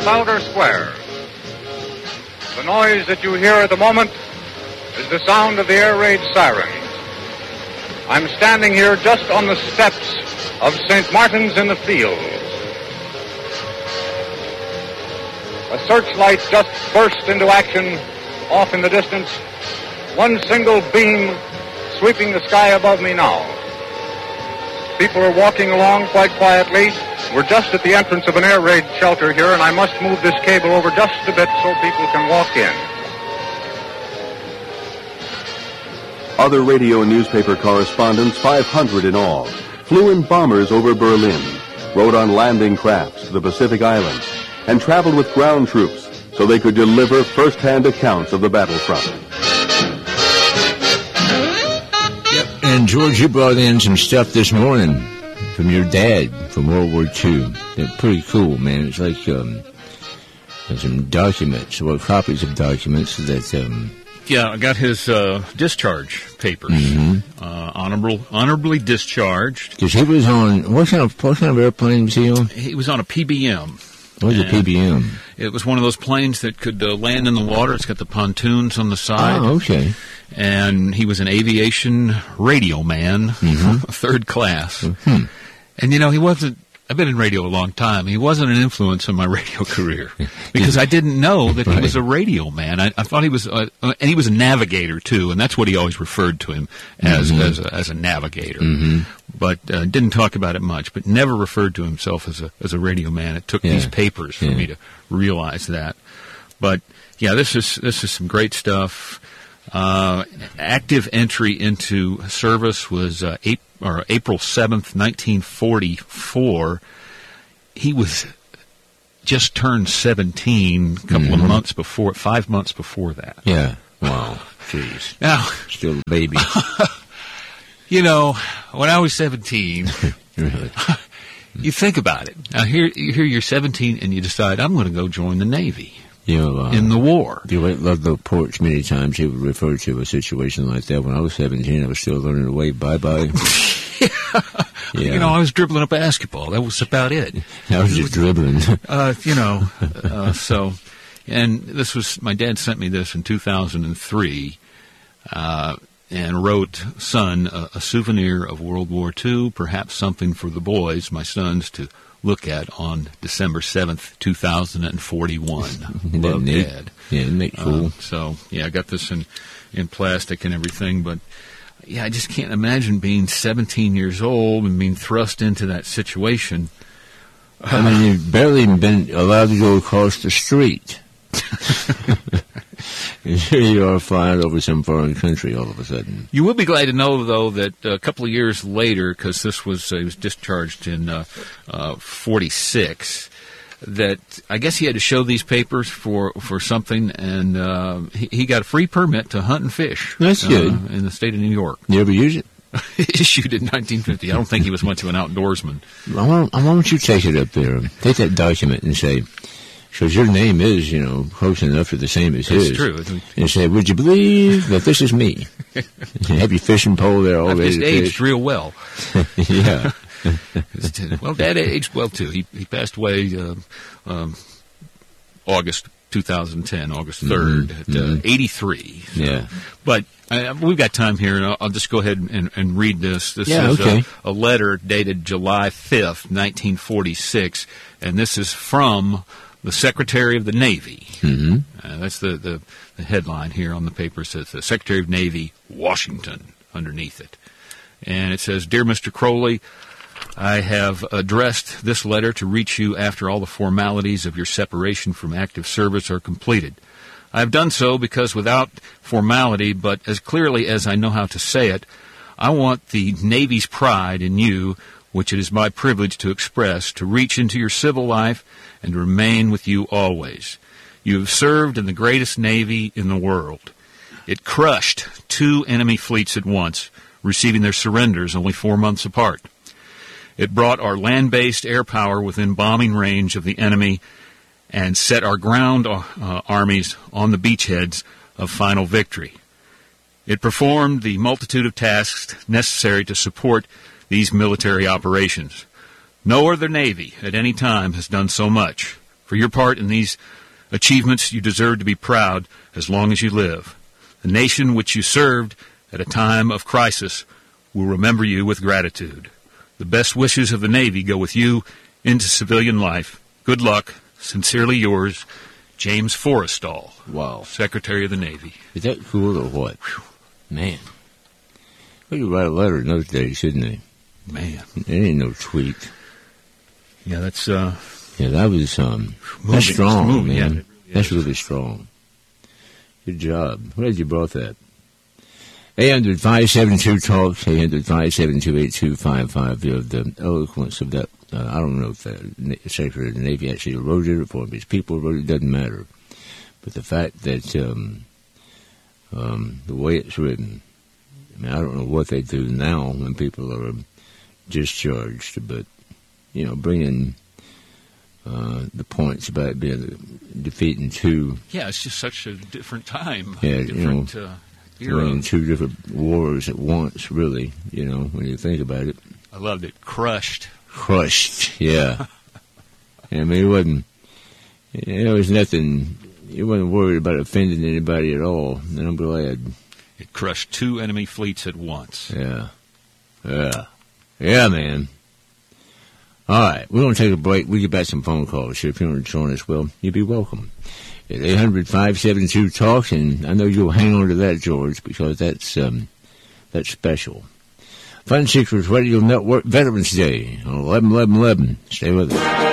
Trafalgar Square. The noise that you hear at the moment is the sound of the air raid sirens. I'm standing here just on the steps of St. Martin's in the Fields. A searchlight just burst into action off in the distance. One single beam sweeping the sky above me now. People are walking along quite quietly. We're just at the entrance of an air raid shelter here, and I must move this cable over just a bit so people can walk in. Other radio and newspaper correspondents, 500 in all, flew in bombers over Berlin, rode on landing crafts to the Pacific Islands, and traveled with ground troops so they could deliver first-hand accounts of the battlefront. Yep, and George, you brought in some stuff this morning from your dad from World War II. They're pretty cool, man. It's like some documents, or copies of documents that... Yeah, I got his discharge papers. Honorably discharged. Because he was on... What kind of airplane was he on? He was on a PBM. What was a PBM? It was one of those planes that could land in the water. It's got the pontoons on the side. Oh, okay. And he was an aviation radio man, third class. Mm-hmm. And, you know, he wasn't... I've been in radio a long time. He wasn't an influence on my radio career because I didn't know that he was a radio man. I thought he was, and he was a navigator too, and that's what he always referred to him as a navigator. But didn't talk about it much. But never referred to himself as a radio man. It took these papers for me to realize that. But yeah, this is some great stuff. Active entry into service was April 7th, 1944. He was just turned 17 a couple of months before, 5 months before that. Yeah. Wow. Jeez. Now, still a baby. You know, when I was 17, Really? You think about it. Now, here you're 17 and you decide, I'm going to go join the Navy. You know, in the war. You love the porch many times. He would refer to a situation like that. When I was 17, I was still learning to wave bye-bye. Yeah. You know, I was dribbling a basketball. That was about it. I was just dribbling. So, and this was, my dad sent me this in 2003, and wrote, son, a souvenir of World War II, perhaps something for the boys, my sons, to look at on December 7th, 2041. Love, Dad. Yeah, isn't that cool? So, yeah, I got this in plastic and everything, but, yeah, I just can't imagine being 17 years old and being thrust into that situation. I mean, you've barely even been allowed to go across the street. And here you are flying over some foreign country all of a sudden. You will be glad to know, though, that a couple of years later, because this was he was discharged in 46, that I guess he had to show these papers for something, and he got a free permit to hunt and fish. That's good. In the state of New York. You ever use it? Issued in 1950. I don't think he was much of an outdoorsman. Why don't you take it up there? Take that document and say, because your name is, close enough to the same as his. That's true. And say, would you believe that this is me? Have your fishing pole there all ready to fish. I've aged real well. Yeah. Well, Dad aged well, too. He passed away August 2010, August 3rd, at 83. So. Yeah. But we've got time here, and I'll just go ahead and read this. This is okay. a letter dated July 5th, 1946, and this is from the Secretary of the Navy. That's the headline here on the paper. It says, the Secretary of Navy, Washington, underneath it. And it says, Dear Mr. Crowley, I have addressed this letter to reach you after all the formalities of your separation from active service are completed. I have done so because without formality, but as clearly as I know how to say it, I want the Navy's pride in you, which it is my privilege to express, to reach into your civil life and to remain with you always. You have served in the greatest Navy in the world. It crushed 2 enemy fleets at once, receiving their surrenders only 4 months apart. It brought our land-based air power within bombing range of the enemy and set our ground armies on the beachheads of final victory. It performed the multitude of tasks necessary to support these military operations. No other Navy at any time has done so much. For your part in these achievements, you deserve to be proud as long as you live. The nation which you served at a time of crisis will remember you with gratitude. The best wishes of the Navy go with you into civilian life. Good luck. Sincerely yours, James Forrestal. Wow. Secretary of the Navy. Is that cool or what? Man. We could write a letter in those days, shouldn't they? Man. There ain't no tweet. Yeah, that's Yeah, that was that's strong, man. Yeah, really that's really strong. Good job. I'm glad you brought that. 800-572-TALK, 800-572-8255. You know, the eloquence of that. I don't know if the Secretary of the Navy actually wrote it or if his people wrote it. Doesn't matter. But the fact that the way it's written, I mean, I don't know what they do now when people are discharged, but, you know, bringing the points about defeating two. Yeah, it's just such a different time. Yeah, different, you know, era. running two different wars at once, really, you know, when you think about it. I loved it. Crushed, yeah. I mean, it was nothing, you wasn't worried about offending anybody at all, and I'm glad. It crushed two enemy fleets at once. Yeah, man. All right, we're going to take a break. We'll get back some phone calls here. If you want to join us, well, you'd be welcome. At 800-572-TALK, and I know you'll hang on to that, George, because that's special. Fun Seekers Radio Network Veterans Day on 11/11/11. Stay with us.